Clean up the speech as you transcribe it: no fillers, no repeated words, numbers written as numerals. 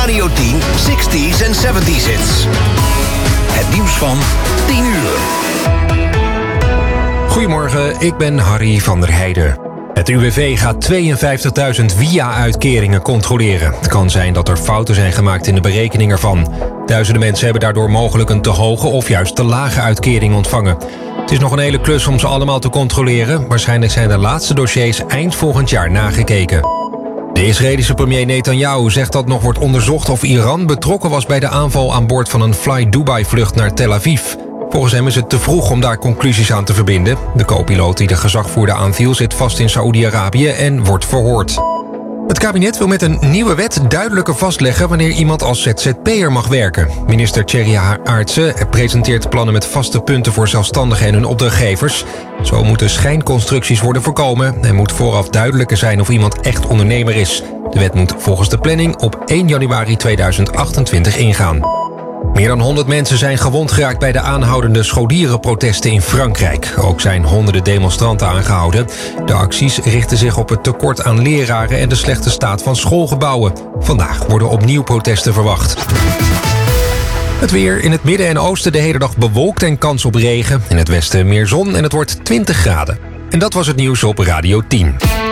Radio 10 60s en 70s hits. Het nieuws van 10 uur. Goedemorgen, ik ben Harry van der Heijden. Het UWV gaat 52.000 via-uitkeringen controleren. Het kan zijn dat er fouten zijn gemaakt in de berekening ervan. Duizenden mensen hebben daardoor mogelijk een te hoge of juist te lage uitkering ontvangen. Het is nog een hele klus om ze allemaal te controleren. Waarschijnlijk zijn de laatste dossiers eind volgend jaar nagekeken. De Israëlische premier Netanyahu zegt dat nog wordt onderzocht of Iran betrokken was bij de aanval aan boord van een Fly Dubai-vlucht naar Tel Aviv. Volgens hem is het te vroeg om daar conclusies aan te verbinden. De co-piloot die de gezagvoerder aanviel zit vast in Saoedi-Arabië en wordt verhoord. Het kabinet wil met een nieuwe wet duidelijker vastleggen wanneer iemand als ZZP'er mag werken. Minister Thierry Aartsen presenteert plannen met vaste punten voor zelfstandigen en hun opdrachtgevers. Zo moeten schijnconstructies worden voorkomen en moet vooraf duidelijker zijn of iemand echt ondernemer is. De wet moet volgens de planning op 1 januari 2028 ingaan. Meer dan 100 mensen zijn gewond geraakt bij de aanhoudende scholierenprotesten in Frankrijk. Ook zijn honderden demonstranten aangehouden. De acties richten zich op het tekort aan leraren en de slechte staat van schoolgebouwen. Vandaag worden opnieuw protesten verwacht. Het weer: in het midden en oosten de hele dag bewolkt en kans op regen. In het westen meer zon en het wordt 20 graden. En dat was het nieuws op Radio 10.